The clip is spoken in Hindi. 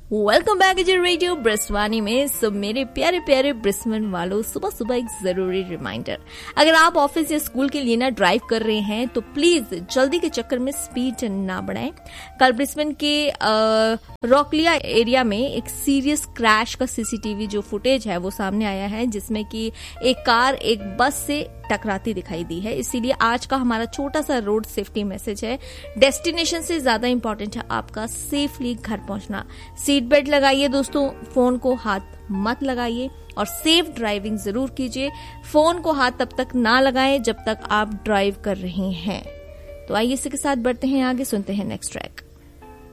वेलकम बैक जी रेडियो ब्रिस्वानी में। सो मेरे प्यारे प्यारे ब्रिस्बेन वालों, सुबह सुबह एक जरूरी रिमाइंडर, अगर आप ऑफिस या स्कूल के लिए ना ड्राइव कर रहे हैं तो प्लीज जल्दी के चक्कर में स्पीड ना बढ़ाएं। कल ब्रिस्बेन के रॉकलिया एरिया में एक सीरियस क्रैश का सीसीटीवी जो फुटेज है वो सामने आया है, जिसमें कि एक कार एक बस से टकराती दिखाई दी है। इसीलिए आज का हमारा छोटा सा रोड सेफ्टी मैसेज है, डेस्टिनेशन से ज्यादा इंपॉर्टेंट है आपका सेफली घर पहुंचना। सीट बेल्ट लगाइए दोस्तों, फोन को हाथ मत लगाइए और सेफ ड्राइविंग जरूर कीजिए। फोन को हाथ तब तक ना लगाएं जब तक आप ड्राइव कर रहे हैं। तो आइए इसी के साथ बढ़ते हैं आगे, सुनते हैं नेक्स्ट ट्रैक।